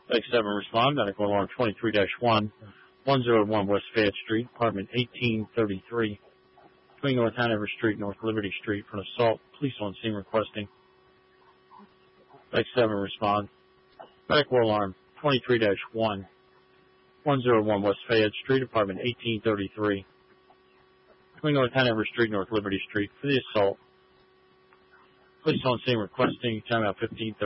Take 7 respond. Medical alarm 23-1, 101 West Fayette Street, apartment 1833, between North Hanover Street, North Liberty Street, for an assault. Police on scene requesting. Take 7 respond. Medical alarm 23-1, 101 West Fayette Street, apartment 1833, between North Hanover Street, North Liberty Street, for the assault. Police on scene requesting. Timeout 15:30.